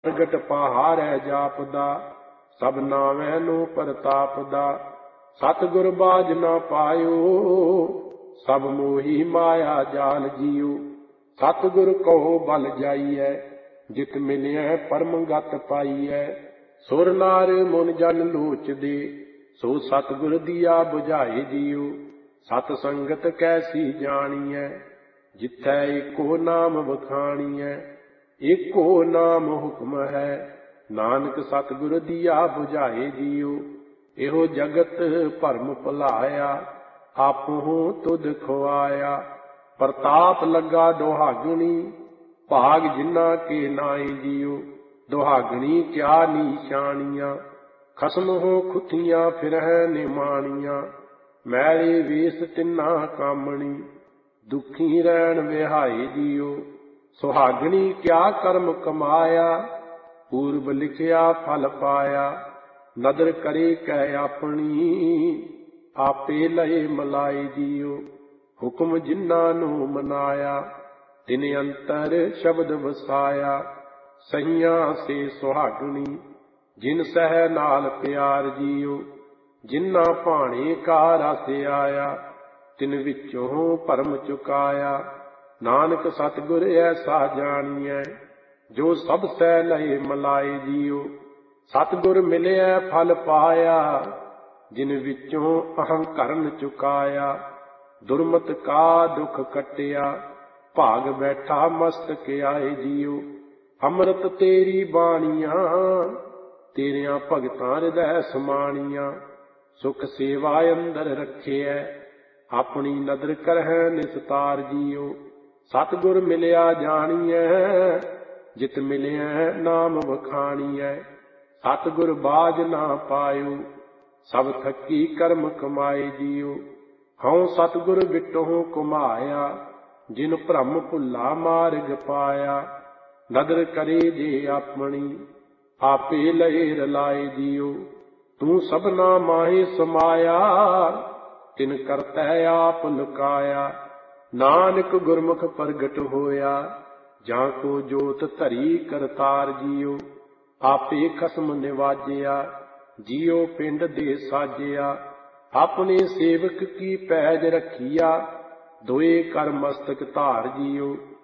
ਪ੍ਰਗਟ ਪਹਾੜੈ ਜਾਪਦਾ, ਸਭ ਨਾਵੇਂ ਨੂੰ ਪ੍ਰਤਾਪ ਦਾ। ਸਤਿਗੁਰ ਬਾਝ ਨਾ ਪਾਇਓ, ਸਭ ਮੋਹੀ ਮਾਇਆ ਜਾਲ ਜੀਓ। ਸਤਿਗੁਰ ਕਹੋ ਬਲ ਜਾਈਐ, ਜਿਤ ਮਿਲਿਐ ਪਰਮ ਗਤ ਪਾਈਐ। ਸੁਰ ਨਾਰ ਮੁਨ ਜਨ ਲੋਚਦੇ, ਸੋ ਸਤਿਗੁਰ ਦੀਆ ਬੁਝਾਏ ਜੀਓ। ਸਤ ਸੰਗਤ ਕੈਸੀ ਜਾਣੀਐ, ਜਿਥੈ ਏਕੋ ਨਾਮ ਵਖਾਣੀਐ। ਏਕੋ ਨਾਮ ਹੁਕਮ ਹੈ, ਨਾਨਕ ਸਤਿਗੁਰ ਦੀਆ ਬੁਝਾਏ ਜੀਓ। ਇਹੋ ਜਗਤ ਭਰਮ ਭੁਲਾਇਆ, ਆਪਹੁ ਤੁਧ ਖੁਆਇਆ। ਪ੍ਰਤਾਪ ਲੱਗਾ ਦੁਹਾਗਣੀ, ਭਾਗ ਜਿਨ੍ਹਾਂ ਕੇ ਨਾਏ ਜੀਓ। ਦੁਹਾਗਣੀ ਕਿਆ ਨੀਸ਼ਾਨੀਆਂ, ਖਸਮ ਹੋ ਖੁੱਥੀਆਂ ਫਿਰਹਿ ਨਿਮਾਣੀਆਂ। ਮੈਲੇ ਵੇਸ ਤਿੰਨਾ ਕਾਮਣੀ, ਦੁਖੀ ਰਹਿਣ ਵਿਹਾਏ ਜੀਓ। ਸੁਹਾਗਣੀ ਕਿਆ ਕਰਮ ਕਮਾਇਆ, ਪੂਰਬ ਲਿਖਿਆ ਫਲ ਪਾਇਆ। ਨਦਰ ਕਰੇ ਕੈ ਆਪਣੀ, ਆਪੇ ਲਏ ਮਲਾਏ ਜੀਓ। ਹੁਕਮ ਜਿਨ੍ਹਾਂ ਨੂੰ ਮਨਾਇਆ, ਤਿਨ ਅੰਤਰ ਸ਼ਬਦ ਵਸਾਇਆ। ਸਹੀਆਂ ਸੇ ਸੁਹਾਗਣੀ, ਜਿਨ ਸਹਿ ਨਾਲ ਪਿਆਰ ਜੀਓ। ਜਿਨ੍ਹਾਂ ਭਾਣੇ ਕਾ ਰਸ ਆਇਆ, ਤਿਨ ਵਿੱਚੋਂ ਭਰਮ ਚੁਕਾਇਆ। ਨਾਨਕ ਸਤਿਗੁਰ ਐਸਾ ਜਾਣੀਐ, ਜੋ ਸਭ ਸਹਿ ਲਏ ਮਲਾਏ ਜੀਓ। ਸਤਿਗੁਰ ਮਿਲਿਆ ਫਲ ਪਾਇਆ, ਜਿਨ ਵਿੱਚੋਂ ਅਹੰਕਰਨ ਚੁਕਾਇਆ। ਦੁਰਮਤ ਕਾ ਦੁਖ ਕੱਟਿਆ, ਭਾਗ ਬੈਠਾ ਮਸਤਕ ਆਏ ਜੀਓ। ਅੰਮ੍ਰਿਤ ਤੇਰੀ ਬਾਣੀਆਂ, ਤੇਰਿਆਂ ਭਗਤਾਂ ਹਿਰਦੈ ਸਮਾਣੀਆਂ। ਸੁਖ ਸੇਵਾ ਅੰਦਰ ਰੱਖਿਐ, ਆਪਣੀ ਨਦਰ ਕਰਹਿ ਨਿਸਤਾਰ ਜੀਓ। ਸਤਿਗੁਰ ਮਿਲਿਆ ਜਾਣੀਐ, ਜਿਤ ਮਿਲਿਐ ਨਾਮ ਵਖਾਣੀਐ। ਸਤਿਗੁਰ ਬਾਝ ਨਾ ਪਾਇਓ, ਸਭ ਥੱਕੀ ਕਰਮ ਕਮਾਏ ਜੀਓ। ਹਉ ਸਤਿਗੁਰ ਵਿਟਹੁ ਘੁਮਾਇਆ, ਜਿਨ ਭ੍ਰਮ ਭੁੱਲਾ ਮਾਰਗ ਪਾਇਆ। ਨਦਰ ਕਰੇ ਜੇ ਆਪਣੀ, ਆਪੇ ਲਏ ਰਲਾਏ ਜੀਓ। ਤੂੰ ਸਭਨਾ ਮਾਹੇ ਸਮਾਇਆ, ਤਿਨ ਕਰਤੈ ਆਪ ਲੁਕਾਇਆ। ਨਾਨਕ ਗੁਰਮੁਖ ਪ੍ਰਗਟ ਹੋਇਆ, ਜਾਂ ਕੋ ਜੋਤ ਧਰੀ ਕਰਤਾਰ ਜੀਓ। ਆਪੇ ਖਸਮ ਨਿਵਾਜਿਆ, ਜੀਓ ਪਿੰਡ ਦੇ ਸਾਜਿਆ। ਆਪਣੇ ਸੇਵਕ ਕੀ ਪੈਜ ਰੱਖੀਆ, ਦੋਏ ਕਰ ਮਸਤਕ ਧਾਰ ਜੀਓ।